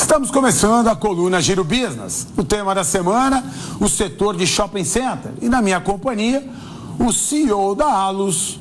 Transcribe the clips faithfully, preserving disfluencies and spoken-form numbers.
Estamos começando a coluna Giro Business. O tema da semana, o setor de shopping center. E na minha companhia, o C E O da Allos,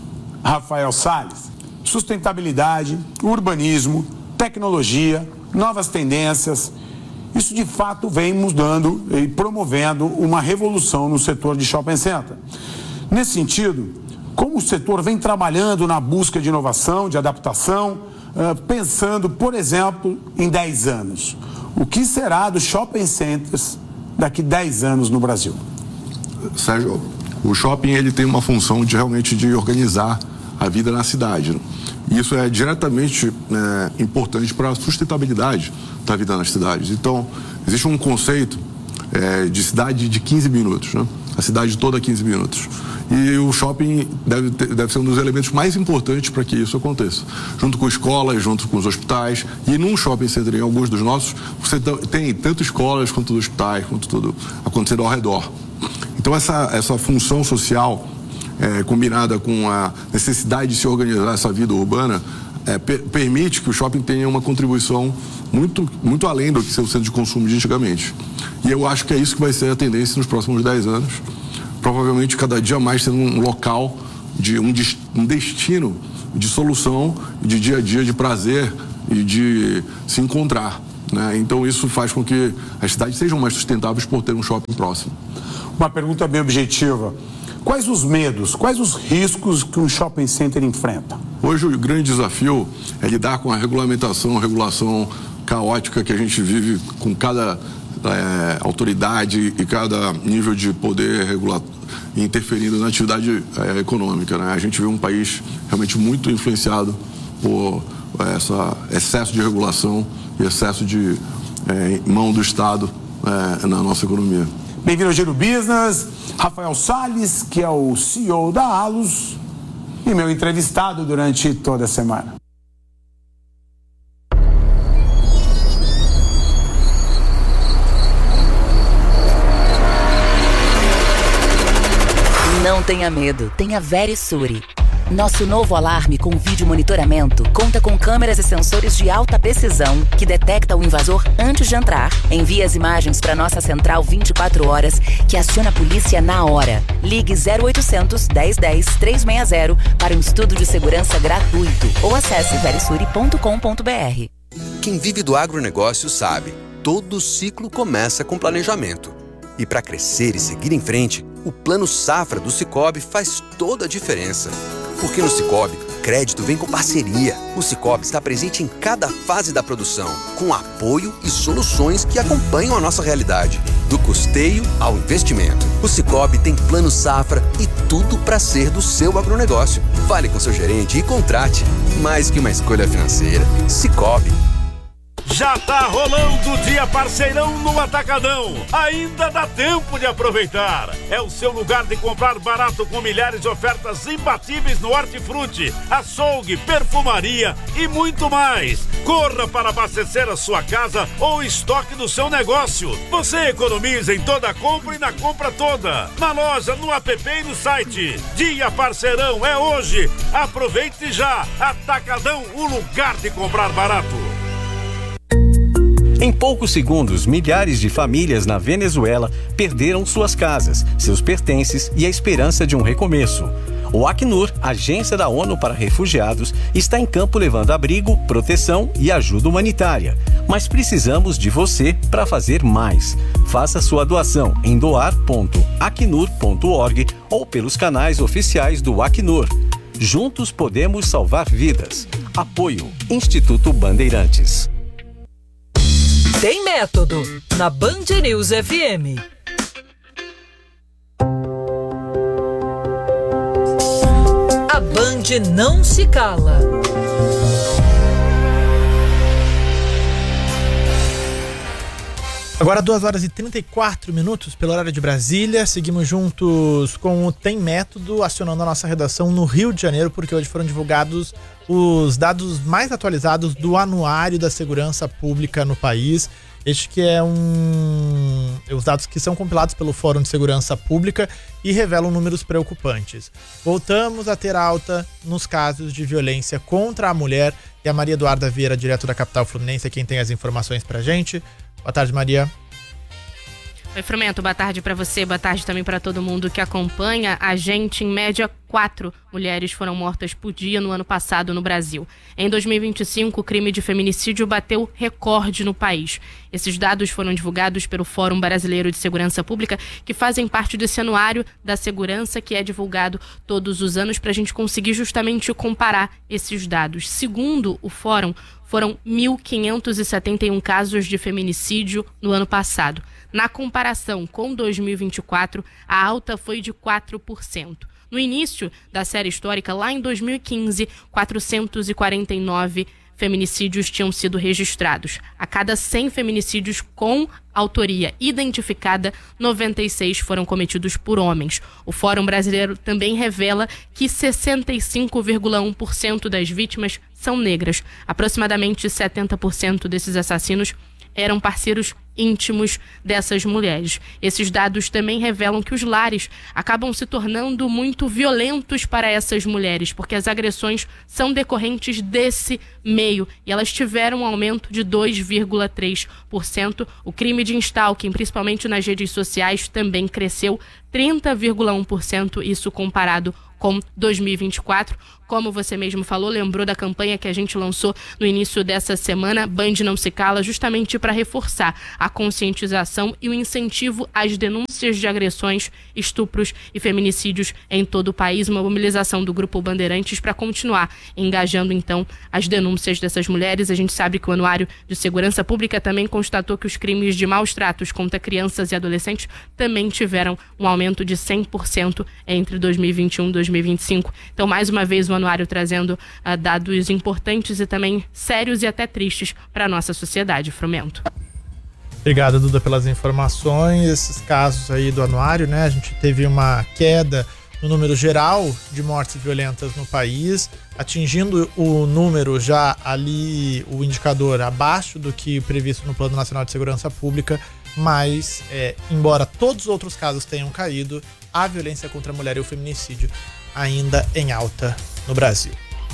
Rafael Salles. Sustentabilidade, urbanismo, tecnologia, novas tendências. Isso de fato vem mudando e promovendo uma revolução no setor de shopping center. Nesse sentido, como o setor vem trabalhando na busca de inovação, de adaptação, pensando, por exemplo, em dez anos. O que será dos shopping centers daqui a dez anos no Brasil? Sérgio, o shopping ele tem uma função de realmente de organizar a vida na cidade. Né? Isso é diretamente é, importante para a sustentabilidade da vida nas cidades. Então, existe um conceito é, de cidade de quinze minutos, né? A cidade toda quinze minutos. E o shopping deve, ter, deve ser um dos elementos mais importantes para que isso aconteça. Junto com escolas, junto com os hospitais. E num shopping center, em alguns dos nossos, você tem tanto escolas quanto hospitais, quanto tudo acontecendo ao redor. Então, essa, essa função social, é, combinada com a necessidade de se organizar essa vida urbana, é, per, permite que o shopping tenha uma contribuição muito, muito além do que ser o centro de consumo de antigamente. E eu acho que é isso que vai ser a tendência nos próximos dez anos. Provavelmente cada dia mais sendo um local, de um, um destino de solução, de dia a dia, de prazer e de se encontrar. Né? Então isso faz com que as cidades sejam mais sustentáveis por ter um shopping próximo. Uma pergunta bem objetiva. Quais os medos, quais os riscos que um shopping center enfrenta? Hoje o grande desafio é lidar com a regulamentação, a regulação caótica que a gente vive com cada é, autoridade e cada nível de poder regular, interferindo na atividade é, econômica. Né? A gente vê um país realmente muito influenciado por esse excesso de regulação e excesso de é, mão do Estado é, na nossa economia. Bem-vindo ao Giro Business, Rafael Salles, que é o C E O da Allos e meu entrevistado durante toda a semana. Não tenha medo, tenha Verisure. Nosso novo alarme com vídeo monitoramento conta com câmeras e sensores de alta precisão que detecta o invasor antes de entrar, envia as imagens para nossa central vinte e quatro horas, que aciona a polícia na hora. Ligue zero oitocentos, dez dez, trezentos e sessenta para um estudo de segurança gratuito ou acesse verisure ponto com ponto br. Quem vive do agronegócio sabe, todo ciclo começa com planejamento. E para crescer e seguir em frente, o Plano Safra do Sicoob faz toda a diferença. Porque no Sicoob, crédito vem com parceria. O Sicoob está presente em cada fase da produção, com apoio e soluções que acompanham a nossa realidade, do custeio ao investimento. O Sicoob tem Plano Safra e tudo para ser do seu agronegócio. Fale com seu gerente e contrate. Mais que uma escolha financeira, Sicoob. Já tá rolando o Dia Parceirão no Atacadão. Ainda dá tempo de aproveitar. É o seu lugar de comprar barato com milhares de ofertas imbatíveis no hortifruti, açougue, perfumaria e muito mais. Corra para abastecer a sua casa ou estoque do seu negócio. Você economiza em toda a compra e na compra toda. Na loja, no app e no site. Dia Parceirão é hoje. Aproveite já. Atacadão, o lugar de comprar barato. Em poucos segundos, milhares de famílias na Venezuela perderam suas casas, seus pertences e a esperança de um recomeço. O Acnur, agência da ONU para refugiados, está em campo levando abrigo, proteção e ajuda humanitária. Mas precisamos de você para fazer mais. Faça sua doação em doar ponto acnur ponto org ou pelos canais oficiais do Acnur. Juntos podemos salvar vidas. Apoio Instituto Bandeirantes. Tem método na Band News F M. A Band não se cala. Agora duas horas e trinta e quatro minutos pelo horário de Brasília. Seguimos juntos com o Tem Método, acionando a nossa redação no Rio de Janeiro, porque hoje foram divulgados os dados mais atualizados do Anuário da Segurança Pública no país. Este que é um... os dados que são compilados pelo Fórum de Segurança Pública e revelam números preocupantes. Voltamos a ter alta nos casos de violência contra a mulher. E a Maria Eduarda Vieira, direto da capital fluminense, é quem tem as informações pra gente. Boa tarde, Maria. Oi, Frumento, boa tarde para você, boa tarde também para todo mundo que acompanha a gente. Em média, quatro mulheres foram mortas por dia no ano passado no Brasil. Em dois mil e vinte e cinco, o crime de feminicídio bateu recorde no país. Esses dados foram divulgados pelo Fórum Brasileiro de Segurança Pública, que fazem parte desse anuário da segurança que é divulgado todos os anos para a gente conseguir justamente comparar esses dados. Segundo o Fórum, foram mil quinhentos e setenta e um casos de feminicídio no ano passado. Na comparação com dois mil e vinte e quatro, a alta foi de quatro por cento. No início da série histórica, lá em dois mil e quinze, quatrocentos e quarenta e nove feminicídios tinham sido registrados. A cada cem feminicídios com autoria identificada, noventa e seis foram cometidos por homens. O Fórum Brasileiro também revela que sessenta e cinco vírgula um por cento das vítimas são negras. Aproximadamente setenta por cento desses assassinos eram parceiros íntimos dessas mulheres. Esses dados também revelam que os lares acabam se tornando muito violentos para essas mulheres, porque as agressões são decorrentes desse meio e elas tiveram um aumento de dois vírgula três por cento. O crime de stalking, principalmente nas redes sociais, também cresceu trinta vírgula um por cento, isso comparado com dois mil e vinte e quatro. Como você mesmo falou, lembrou da campanha que a gente lançou no início dessa semana, Band Não Se Cala, justamente para reforçar a conscientização e o incentivo às denúncias de agressões, estupros e feminicídios em todo o país. Uma mobilização do Grupo Bandeirantes para continuar engajando, então, as denúncias dessas mulheres. A gente sabe que o Anuário de Segurança Pública também constatou que os crimes de maus tratos contra crianças e adolescentes também tiveram um aumento de cem por cento entre dois mil e vinte e um e dois mil e vinte e cinco. Então, mais uma vez, o Anuário trazendo uh, dados importantes e também sérios e até tristes para a nossa sociedade, Frumento. Obrigado, Duda, pelas informações. Esses casos aí do Anuário, né? A gente teve uma queda no número geral de mortes violentas no país, atingindo o número já ali, o indicador abaixo do que previsto no Plano Nacional de Segurança Pública, mas, é, embora todos os outros casos tenham caído, a violência contra a mulher e o feminicídio ainda em alta no Brasil.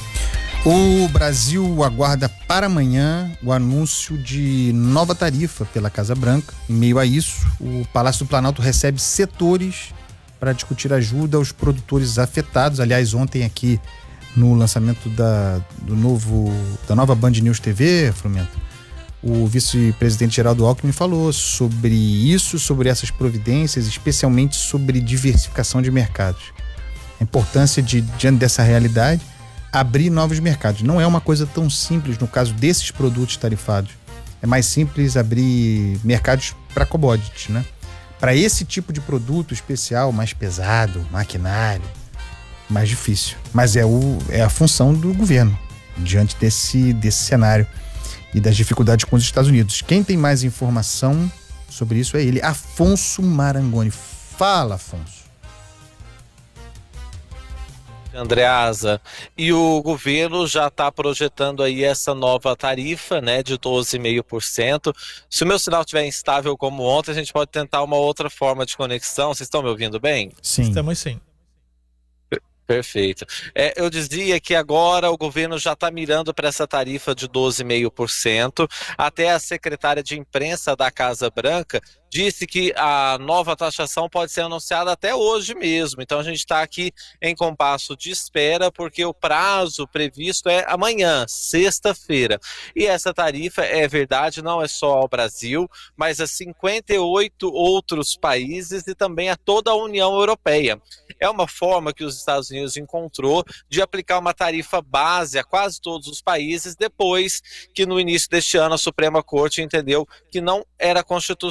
O Brasil aguarda para amanhã o anúncio de nova tarifa pela Casa Branca. Em meio a isso, o Palácio do Planalto recebe setores para discutir ajuda aos produtores afetados. Aliás, ontem aqui no lançamento da, do novo, da nova Band News T V, Frumento, o vice-presidente Geraldo Alckmin falou sobre isso, sobre essas providências, especialmente sobre diversificação de mercados. A importância de, diante dessa realidade, abrir novos mercados. Não é uma coisa tão simples no caso desses produtos tarifados. É mais simples abrir mercados para commodities, né? Para esse tipo de produto especial, mais pesado, maquinário, mais difícil. Mas é, o, é a função do governo, diante desse, desse cenário e das dificuldades com os Estados Unidos. Quem tem mais informação sobre isso é ele, Afonso Marangoni. Fala, Afonso. Andreasa, e o governo já está projetando aí essa nova tarifa, né, de doze vírgula cinco por cento. Se o meu sinal estiver instável como ontem, a gente pode tentar uma outra forma de conexão. Vocês estão me ouvindo bem? Sim. Estamos sim. Perfeito. É, eu dizia que agora o governo já está mirando para essa tarifa de doze vírgula cinco por cento. Até a secretária de imprensa da Casa Branca disse que a nova taxação pode ser anunciada até hoje mesmo. Então a gente está aqui em compasso de espera, porque o prazo previsto é amanhã, sexta-feira. E essa tarifa, é verdade, não é só ao Brasil, mas a cinquenta e oito outros países e também a toda a União Europeia. É uma forma que os Estados Unidos encontrou de aplicar uma tarifa base a quase todos os países, depois que no início deste ano a Suprema Corte entendeu que não era constitucional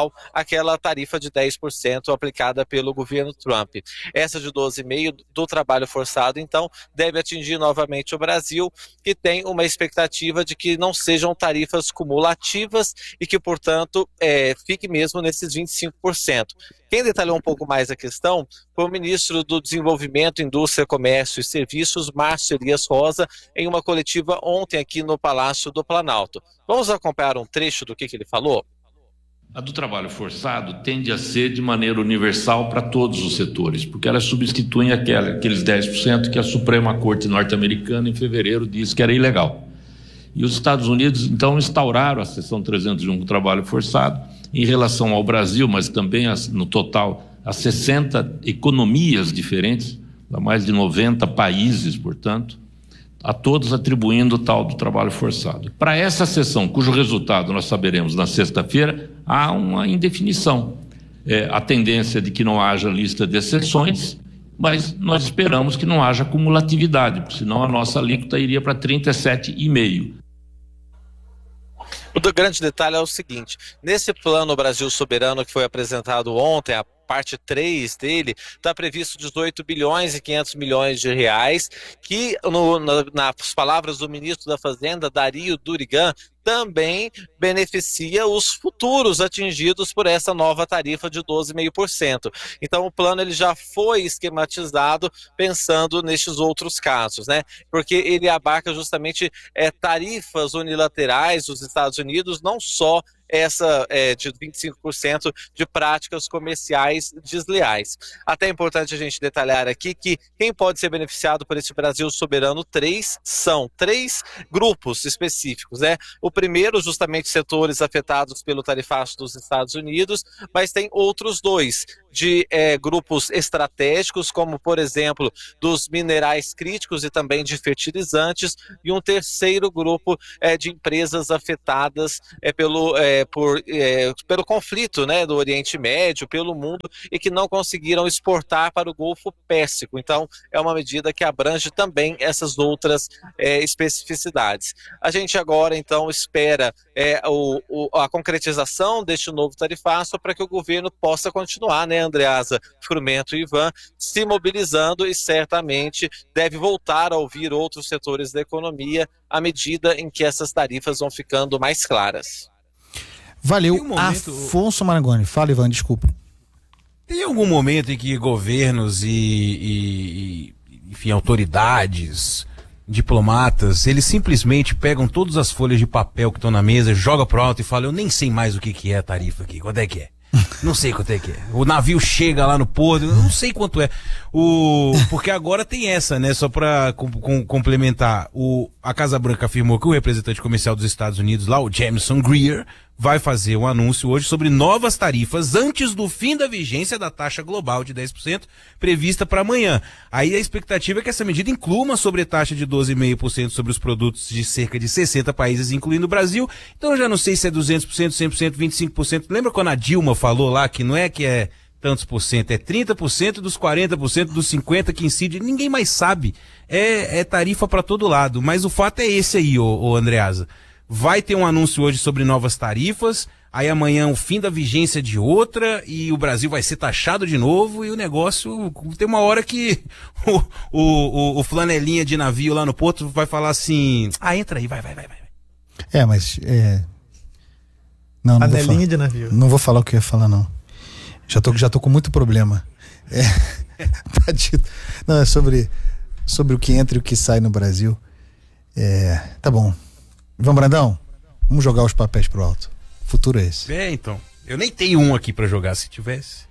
atual, aquela tarifa de dez por cento aplicada pelo governo Trump. Essa de doze vírgula cinco por cento do trabalho forçado, então, deve atingir novamente o Brasil, que tem uma expectativa de que não sejam tarifas cumulativas e que, portanto, é, fique mesmo nesses vinte e cinco por cento. Quem detalhou um pouco mais a questão foi o ministro do Desenvolvimento, Indústria, Comércio e Serviços, Márcio Elias Rosa, em uma coletiva ontem aqui no Palácio do Planalto. Vamos acompanhar um trecho do que, que ele falou? A do trabalho forçado tende a ser de maneira universal para todos os setores, porque elas substituem aquela, aqueles dez por cento que a Suprema Corte norte-americana em fevereiro disse que era ilegal. E os Estados Unidos, então, instauraram a seção trezentos e um do trabalho forçado em relação ao Brasil, mas também as, no total a sessenta economias diferentes, a mais de noventa países, portanto, a todos atribuindo o tal do trabalho forçado. Para essa sessão, cujo resultado nós saberemos na sexta-feira, há uma indefinição. É, a tendência de que não haja lista de exceções, mas nós esperamos que não haja cumulatividade, porque senão a nossa alíquota iria para trinta e sete vírgula cinco por cento. O grande detalhe é o seguinte: nesse plano Brasil Soberano que foi apresentado ontem, a parte três dele, está previsto dezoito bilhões e quinhentos milhões de reais, que, no, na, nas palavras do ministro da Fazenda, Dario Durigan, também beneficia os futuros atingidos por essa nova tarifa de doze vírgula cinco por cento. Então o plano ele já foi esquematizado pensando nestes outros casos, né? Porque ele abarca justamente é, tarifas unilaterais dos Estados Unidos, não só essa é, de vinte e cinco por cento de práticas comerciais desleais. Até é importante a gente detalhar aqui que quem pode ser beneficiado por esse Brasil Soberano três são três grupos específicos, né? O primeiro, justamente setores afetados pelo tarifaço dos Estados Unidos, mas tem outros dois, de é, grupos estratégicos, como por exemplo dos minerais críticos e também de fertilizantes, e um terceiro grupo é, de empresas afetadas é, pelo, é, por, é, pelo conflito, né, do Oriente Médio, pelo mundo, e que não conseguiram exportar para o Golfo Pérsico. Então é uma medida que abrange também essas outras é, especificidades. A gente agora então espera é, o, o, a concretização deste novo tarifaço para que o governo possa continuar, né, Andreasa, Frumento e Ivan, se mobilizando, e certamente deve voltar a ouvir outros setores da economia à medida em que essas tarifas vão ficando mais claras. Valeu, um momento... Afonso Marangoni. Fala, Ivan, desculpa. Tem algum momento em que governos e, e, e enfim, autoridades, diplomatas, eles simplesmente pegam todas as folhas de papel que estão na mesa, jogam pro alto e falam: eu nem sei mais o que, que é a tarifa aqui, quanto é que é? Não sei quanto é que é. O navio chega lá no porto, eu não sei quanto é. O... Porque agora tem essa, né? Só pra com, com, complementar. O... A Casa Branca afirmou que o representante comercial dos Estados Unidos, lá, o Jameson Greer, vai fazer um anúncio hoje sobre novas tarifas antes do fim da vigência da taxa global de dez por cento prevista para amanhã. Aí a expectativa é que essa medida inclua uma sobretaxa de doze vírgula cinco por cento sobre os produtos de cerca de sessenta países, incluindo o Brasil. Então eu já não sei se é duzentos por cento, cem por cento, vinte e cinco por cento. Lembra quando a Dilma falou lá que não é que é tantos por cento, é trinta por cento dos quarenta por cento dos cinquenta por cento que incide? Ninguém mais sabe. É, é tarifa para todo lado. Mas o fato é esse aí, ô, ô Andreasa. Vai ter um anúncio hoje sobre novas tarifas, aí amanhã o fim da vigência de outra, e o Brasil vai ser taxado de novo, e o negócio, tem uma hora que o, o, o, o flanelinha de navio lá no porto vai falar assim: ah, entra aí, vai, vai, vai, vai. É, mas é... Não, não vou falar. De navio. Não vou falar o que eu ia falar, não. Já tô, já tô com muito problema. É... tá dito. Não, é sobre, sobre o que entra e o que sai no Brasil. É... Tá bom. Ivan Brandão, vamos jogar os papéis pro alto. O futuro é esse. É, então. Eu nem tenho um aqui pra jogar, se tivesse.